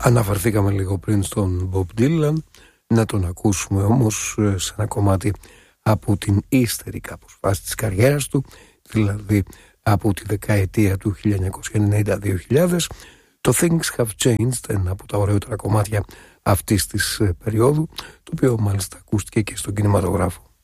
Αναφερθήκαμε λίγο πριν στον Bob Dylan, να τον ακούσουμε όμως σε ένα κομμάτι από την ύστερη κάπως φάση της καριέρας του, δηλαδή από τη δεκαετία του 1990-2000. Το Things Have Changed, ένα από τα ωραιότερα κομμάτια αυτής της περίοδου, το οποίο μάλιστα ακούστηκε και στον κινηματογράφο.